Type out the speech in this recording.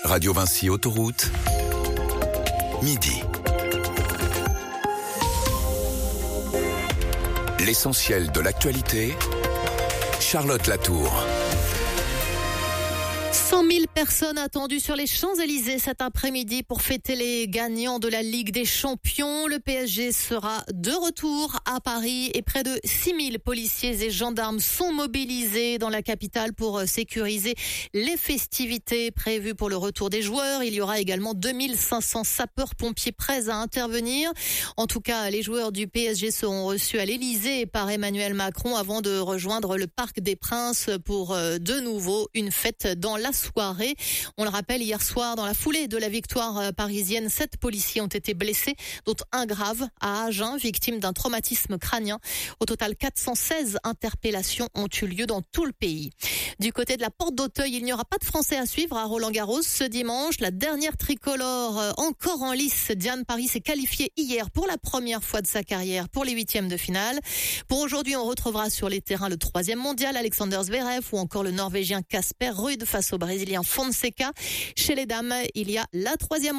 Radio Vinci Autoroute, midi. L'essentiel de l'actualité, Charlotte Latour. 100 000 personnes attendues sur les Champs-Élysées cet après-midi pour fêter les gagnants de la Ligue des Champions. Le PSG sera de retour à Paris et près de 6 000 policiers et gendarmes sont mobilisés dans la capitale pour sécuriser les festivités prévues pour le retour des joueurs. Il y aura également 2500 sapeurs-pompiers prêts à intervenir. En tout cas, les joueurs du PSG seront reçus à l'Élysée par Emmanuel Macron avant de rejoindre le Parc des Princes pour de nouveau une fête dans la soirée. On le rappelle, hier soir, dans la foulée de la victoire parisienne, 7 policiers ont été blessés, dont un grave à Agen, victime d'un traumatisme crânien. Au total, 416 interpellations ont eu lieu dans tout le pays. Du côté de la Porte d'Auteuil, il n'y aura pas de Français à suivre à Roland-Garros ce dimanche. La dernière tricolore encore en lice, Diane Paris, s'est qualifiée hier pour la première fois de sa carrière pour les 8e de finale. Pour aujourd'hui, on retrouvera sur les terrains le 3e mondial, Alexander Zverev, ou encore le Norvégien Casper Ruud face au Brésilien Fonseca. Chez les dames, il y a la 3e